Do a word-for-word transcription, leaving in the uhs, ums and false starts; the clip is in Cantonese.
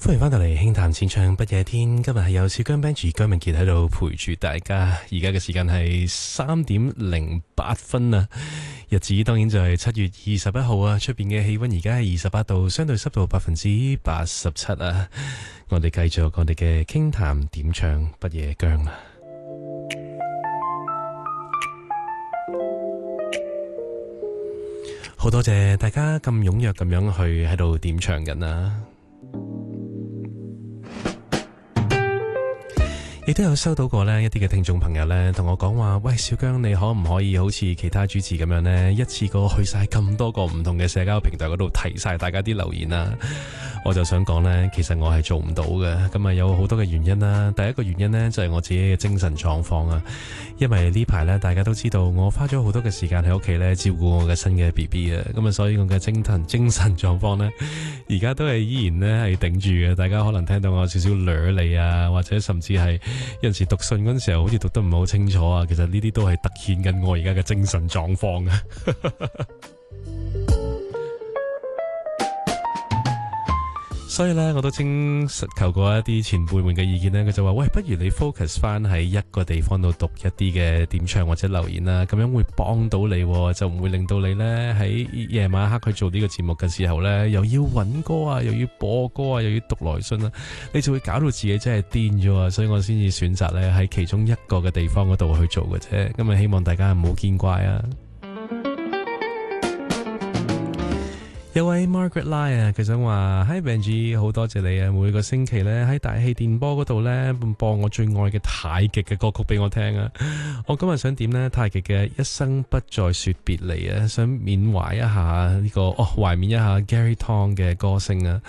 歡迎翻到嚟輕談淺唱不夜天，今日係有小姜 Benji 姜明傑喺度陪住大家。而家嘅時間係三點零八分啊，日子當然就係七月二十一號啊。出邊嘅氣溫而家係二十八度，相對濕度百分之八十七啊。我哋繼續我哋嘅輕談點唱不夜姜啦。好多謝大家咁踴躍咁樣去喺度點唱緊啊！亦都有收到過呢一啲嘅聽眾朋友呢同我講話，喂，小姜，你可唔可以好似其他主持咁樣呢，一次過去晒咁多個唔同嘅社交平台嗰度提晒大家啲留言啊？我就想講呢，其實我係做唔到嘅。咁啊有好多嘅原因啦。第一個原因呢，就係我自己嘅精神狀況啊。因為呢排呢，大家都知道我花咗好多嘅時間喺屋企呢，照顧我嘅新嘅 B B 啊。咁啊所以我嘅精神精神狀況呢，而家都係依然呢係頂住嘅。大家可能聽到我少少掠你啊，或者甚至係有陣時讀信嗰陣時候好似讀得唔係好清楚啊。其實呢啲都係突顯緊我而家嘅精神狀況啊。所以咧，我都徵求過一啲前輩們嘅意見咧，佢就話：喂，不如你 focus 翻喺一個地方度讀一啲嘅點唱或者留言啦，咁樣會幫到你，就唔會令到你咧喺夜晚黑去做呢個節目嘅時候咧，又要揾歌啊，又要播歌啊，又要讀來信啊，你就會搞到自己真係癲咗啊！所以我先至選擇咧喺其中一個嘅地方嗰度去做嘅啫。咁啊，希望大家唔好見怪啊！有位 Margaret Lai 啊，佢想話 Hi Benji， 好多謝你啊！每個星期咧喺大氣電波嗰度咧播我最愛嘅太極嘅歌曲俾我聽啊！我今日想點呢？太極嘅一生不再說別離啊，想緬懷一下呢、這個哦，懷緬一下 Gary Tong 嘅歌聲啊！